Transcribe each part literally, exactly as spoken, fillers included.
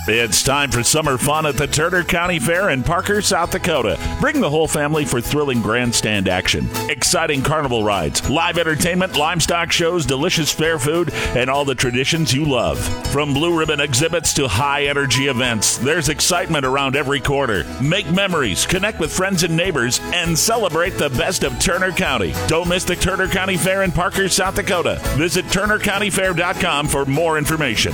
It's time for summer fun at the Turner County Fair in Parker, South Dakota. Bring the whole family for thrilling grandstand action, exciting carnival rides, live entertainment, livestock shows, delicious fair food, and all the traditions you love. From blue ribbon exhibits to high-energy events, there's excitement around every corner. Make memories, connect with friends and neighbors, and celebrate the best of Turner County. Don't miss the Turner County Fair in Parker, South Dakota. Visit turner county fair dot com for more information.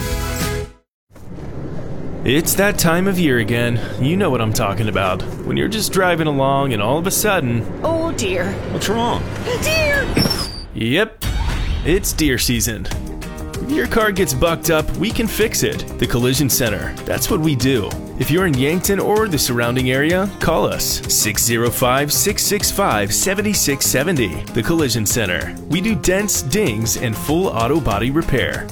It's that time of year again. You know what I'm talking about. When you're just driving along and all of a sudden... Oh dear. What's wrong? Deer! Yep, it's deer season. If your car gets bucked up, we can fix it. The Collision Center. That's what we do. If you're in Yankton or the surrounding area, call us six oh five, six six five, seven six seven oh. The Collision Center. We do dents, dings, and full auto body repair.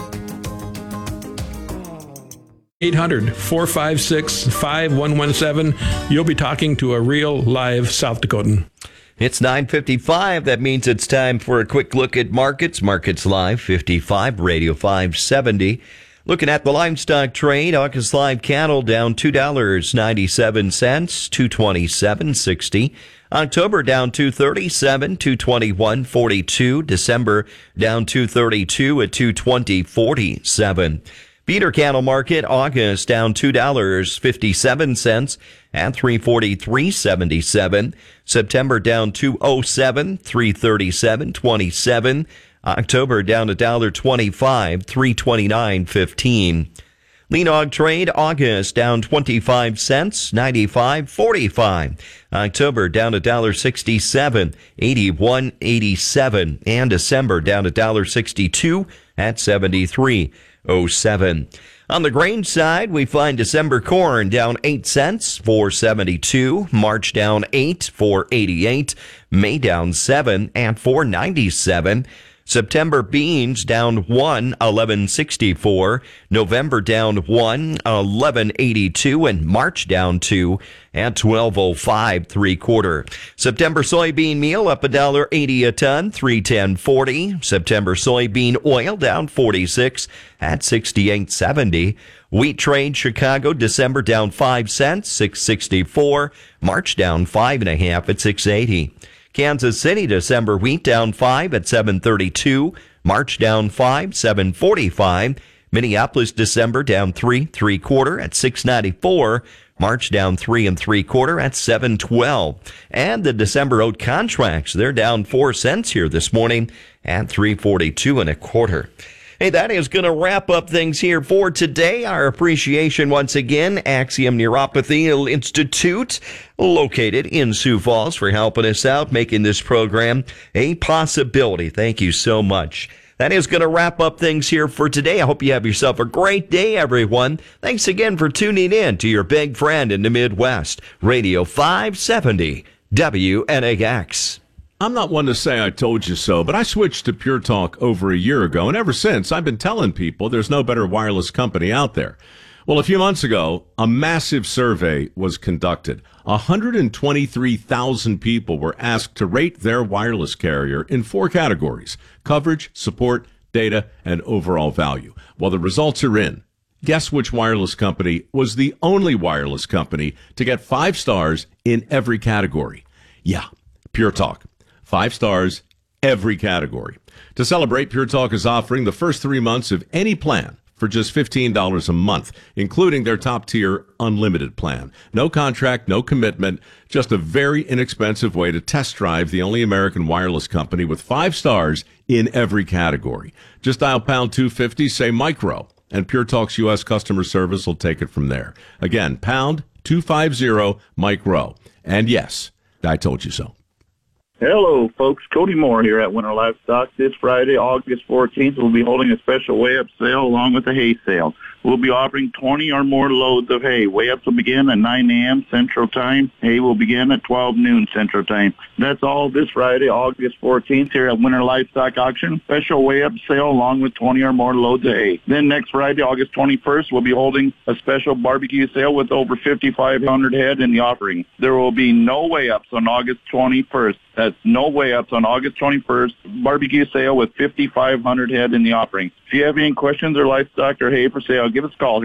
eight hundred, four five six, five one one seven. You'll be talking to a real live South Dakotan. It's nine fifty-five. That means it's time for a quick look at markets. Markets Live fifty-five, Radio five seventy. Looking at the livestock trade, August live cattle down two dollars and ninety-seven cents, two twenty-seven sixty. October down two thirty-seven, two twenty-one forty-two. December down two thirty-two at two twenty forty-seven. Feeder cattle market, August down two dollars and fifty-seven cents at three forty-three seventy-seven. September down two oh seven, three thirty-seven twenty-seven. October down one dollar twenty-five, three twenty-nine fifteen. Lean hog trade, August down twenty-five cents, ninety-five forty-five. October down one dollar sixty-seven, eighty-one eighty-seven. And December down one dollar sixty-two at seventy-three oh seven. On the grain side, we find December corn down eight cents, four seventy-two. March down eight, four eighty-eight. May down seven at four ninety-seven. September beans down one, eleven sixty-four. November down one, eleven eighty-two, and March down two at twelve oh five, three quarter. September soybean meal up a dollar eighty a ton, three ten forty. September soybean oil down forty-six at sixty-eight seventy. Wheat trade Chicago, December down five cents, six sixty-four. March down five and a half at six eighty. Kansas City, December wheat down five at seven thirty-two. March down five, seven forty-five. Minneapolis, December down three, three quarter at six ninety-four. March down three and three quarter at seven twelve. And the December oat contracts, they're down four cents here this morning at three forty-two and a quarter. Hey, that is going to wrap up things here for today. Our appreciation once again, Axiom Neuropathy Institute, located in Sioux Falls, for helping us out, making this program a possibility. Thank you so much. That is going to wrap up things here for today. I hope you have yourself a great day, everyone. Thanks again for tuning in to your big friend in the Midwest, Radio five seventy W N A X. I'm not one to say I told you so, but I switched to Pure Talk over a year ago, and ever since, I've been telling people there's no better wireless company out there. Well, a few months ago, a massive survey was conducted. one hundred twenty-three thousand people were asked to rate their wireless carrier in four categories: coverage, support, data, and overall value. Well, the results are in. Guess which wireless company was the only wireless company to get five stars in every category? Yeah, Pure Talk. Five stars, every category. To celebrate, Pure Talk is offering the first three months of any plan for just fifteen dollars a month, including their top-tier unlimited plan. No contract, no commitment, just a very inexpensive way to test drive the only American wireless company with five stars in every category. Just dial pound two fifty, say micro, and Pure Talk's U S customer service will take it from there. Again, pound two fifty, micro. And yes, I told you so. Hello, folks. Cody Moore here at Winter Livestock. This Friday, August fourteenth, we'll be holding a special weigh-up sale along with a hay sale. We'll be offering twenty or more loads of hay. Weigh-ups will begin at nine a.m. Central Time. Hay will begin at twelve noon Central Time. That's all this Friday, August fourteenth, here at Winter Livestock Auction. Special weigh-up sale along with twenty or more loads of hay. Then next Friday, August twenty-first, we'll be holding a special barbecue sale with over fifty-five hundred head in the offering. There will be no weigh-ups on August twenty-first. That's no weigh-ups on August twenty-first. Barbecue sale with fifty-five hundred head in the offering. If you have any questions or livestock or hay for sale, give us a call.